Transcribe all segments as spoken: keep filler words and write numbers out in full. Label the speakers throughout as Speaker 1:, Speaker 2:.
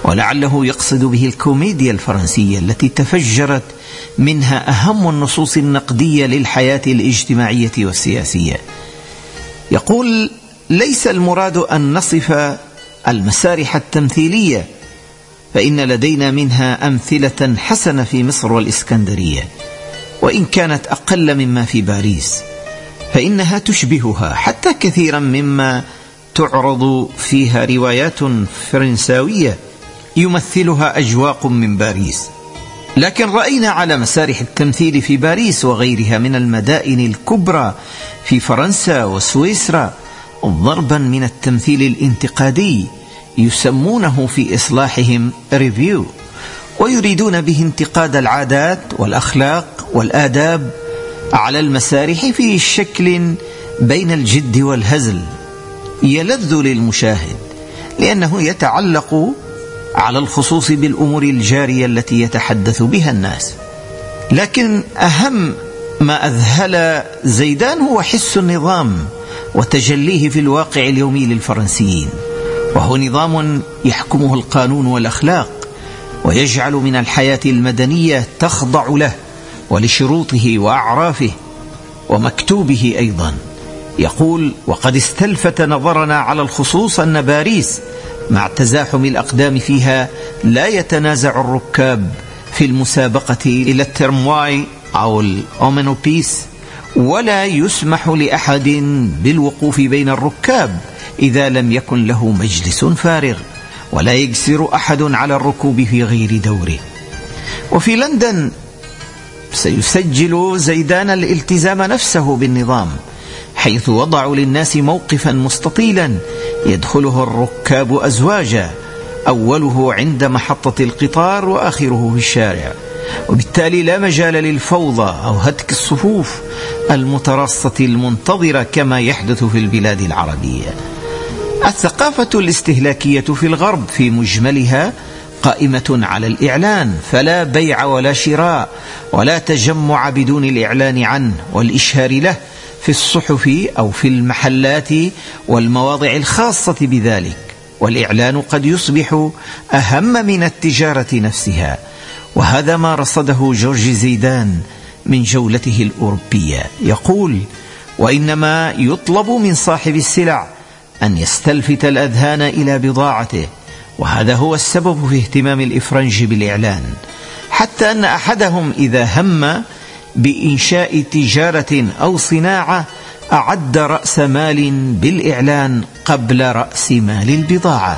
Speaker 1: ولعله يقصد به الكوميديا الفرنسية التي تفجرت منها أهم النصوص النقدية للحياة الاجتماعية والسياسية. يقول: ليس المراد أن نصف المسارح التمثيلية، فإن لدينا منها أمثلة حسنة في مصر والإسكندرية، وإن كانت أقل مما في باريس، فإنها تشبهها حتى كثيرا مما تعرض فيها روايات فرنساوية يمثلها أجواق من باريس. لكن رأينا على مسارح التمثيل في باريس وغيرها من المدائن الكبرى في فرنسا وسويسرا ضربا من التمثيل الانتقادي يسمونه في إصلاحهم ريفيو، ويريدون به انتقاد العادات والأخلاق والآداب على المسارح في شكل بين الجد والهزل يلذ للمشاهد، لأنه يتعلق على الخصوص بالأمور الجارية التي يتحدث بها الناس. لكن أهم ما أذهل زيدان هو حس النظام وتجليه في الواقع اليومي للفرنسيين، وهو نظام يحكمه القانون والأخلاق، ويجعل من الحياة المدنية تخضع له ولشروطه وأعرافه ومكتوبه أيضا. يقول: وقد استلفت نظرنا على الخصوص أن باريس مع تزاحم الأقدام فيها لا يتنازع الركاب في المسابقة إلى الترمواي أو الأومنوبيس، ولا يسمح لأحد بالوقوف بين الركاب إذا لم يكن له مجلس فارغ، ولا يجسر أحد على الركوب في غير دوره. وفي لندن سيسجل زيدان الالتزام نفسه بالنظام، حيث وضعوا للناس موقفا مستطيلا يدخله الركاب أزواجا، أوله عند محطة القطار وآخره في الشارع، وبالتالي لا مجال للفوضى أو هتك الصفوف المترصة المنتظرة كما يحدث في البلاد العربية. الثقافة الاستهلاكية في الغرب في مجملها قائمة على الإعلان، فلا بيع ولا شراء ولا تجمع بدون الإعلان عنه والإشهار له في الصحف أو في المحلات والمواضع الخاصة بذلك، والإعلان قد يصبح أهم من التجارة نفسها. وهذا ما رصده جورج زيدان من جولته الأوروبية. يقول: وإنما يطلب من صاحب السلع أن يستلفت الأذهان إلى بضاعته، وهذا هو السبب في اهتمام الإفرنج بالإعلان، حتى أن أحدهم إذا هم بإنشاء تجارة أو صناعة أعد رأس مال بالإعلان قبل رأس مال البضاعة.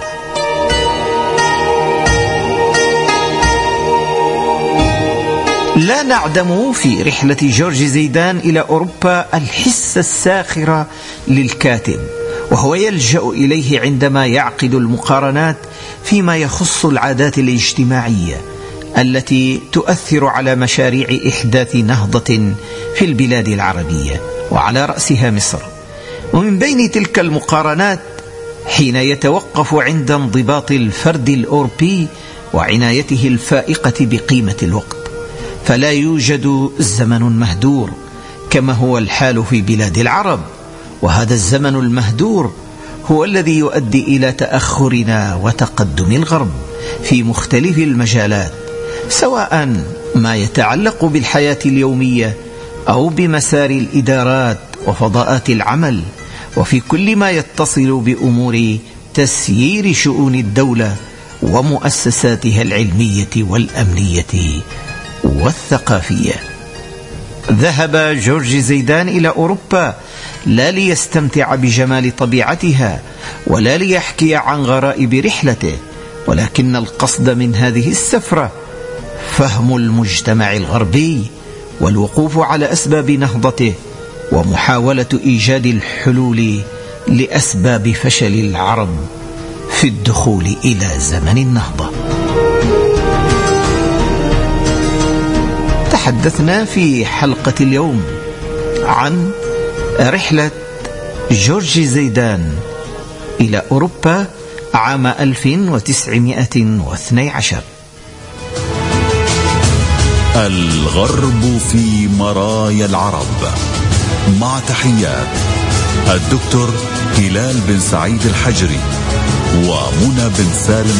Speaker 1: لا نعدم في رحلة جورج زيدان إلى أوروبا الحس الساخر للكاتب، وهو يلجأ إليه عندما يعقد المقارنات فيما يخص العادات الاجتماعية التي تؤثر على مشاريع إحداث نهضة في البلاد العربية وعلى رأسها مصر. ومن بين تلك المقارنات حين يتوقف عند انضباط الفرد الأوروبي وعنايته الفائقة بقيمة الوقت، فلا يوجد زمن مهدور كما هو الحال في بلاد العرب، وهذا الزمن المهدور هو الذي يؤدي إلى تأخرنا وتقدم الغرب في مختلف المجالات، سواء ما يتعلق بالحياة اليومية أو بمسار الإدارات وفضاءات العمل، وفي كل ما يتصل بأمور تسيير شؤون الدولة ومؤسساتها العلمية والأمنية والثقافية. ذهب جورج زيدان إلى أوروبا لا ليستمتع بجمال طبيعتها ولا ليحكي عن غرائب رحلته، ولكن القصد من هذه السفرة فهم المجتمع الغربي والوقوف على أسباب نهضته ومحاولة إيجاد الحلول لأسباب فشل العرب في الدخول إلى زمن النهضة. تحدثنا في حلقة اليوم عن رحلة جورج زيدان إلى أوروبا عام ألف وتسعمائة واثني عشر.
Speaker 2: الغرب في مرايا العرب، مع تحيات الدكتور هلال بن سعيد الحجري ومنى بن سالم